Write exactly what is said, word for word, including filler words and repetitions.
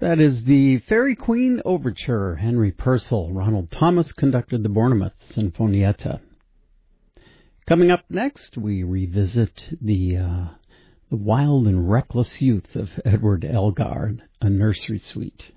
That is the Fairy Queen Overture. Henry Purcell. Ronald Thomas conducted the Bournemouth Sinfonietta. Coming up next, we revisit the, uh, the wild and reckless youth of Edward Elgar, a nursery suite.